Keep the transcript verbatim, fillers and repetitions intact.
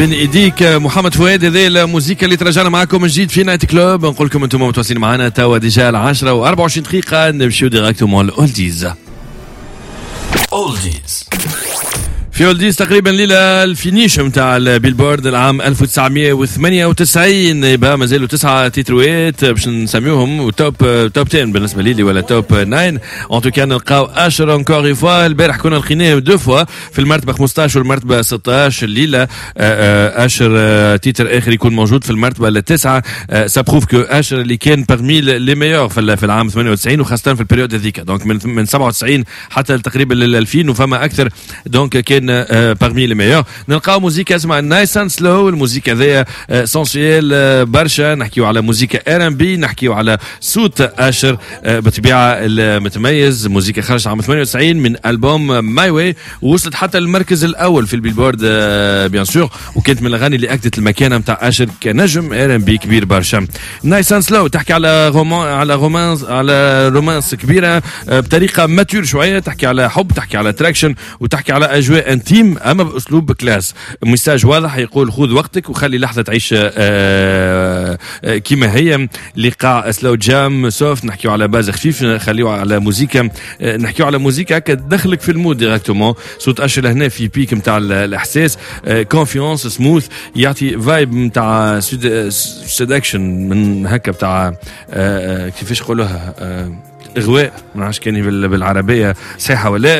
بين ايديك محمد فؤاد. هذه الموسيقى اللي ترجعنا معكم من جديد في نايت كلوب. نقول لكم انتم متواصلين معنا توا ديجا العشرة وأربعة وعشرين دقيقة. نمشيو ديريكتومون الاولديز. اولديز في اولديز تقريبا ليلة الفينيش متاع البيلبورد العام ألف وتسعمية وثمانية وتسعين. يبقى مازالوا تسعة تيتروات باش نسميوهم توب توب عشرة بالنسبة لي ولا توب تسعة. ان تو كان نلقاو اشر انكور فوا. البارح كنا لقيناه دو فوا في المرتبة خمسطاش والمرتبة ستطاش. الليلة اشر تيتر اخر يكون موجود في المرتبة التاسعة. سا بروف كو اشر اللي كان بارمي لي ميور في العام ثمانية وتسعين وخاصة في البريود هذيك. دونك من من سبعة وتسعين حتى تقريبا ل ألفين وفما اكثر. دونك كان parmi les meilleurs. نلقاو موسيقى اسمها نايس اند سلو. الموسيقى هذيا سونسيال برشا. نحكيو على موسيقى ار ام بي، نحكيو على صوت اشر بطبيعه المتميز. موسيقى خرجت عام ثمانية وتسعين من البوم ماي واي ووصلت حتى المركز الاول في البيلبورد بيان سور. وكانت من الاغاني اللي اكدت المكانه نتاع اشر كنجم ار ام بي كبير برشا. نايس اند سلو تحكي على رومان على رومانس على رومانس كبيره بطريقه ماتور شويه. تحكي على حب، تحكي على تراكشن، وتحكي على اجواء انتيم اما باسلوب كلاس. ميساج واضح يقول خذ وقتك وخلي لحظه تعيش آآ آآ كيما هي. لقاء سلو جام سوفت. نحكيو على باز خفيف، نخليو على موسيقى، نحكيو على موسيقى هكا تدخلك في المود ديريكتومون. صوت اشر هنا في بيك نتاع الاحساس. كونفيونس سموث يعطي فايب نتاع سيدكشن من هكا بتاع كيفاش يقولوها اغواء. ما نعرفش كان بالعربيه صحيحه ولا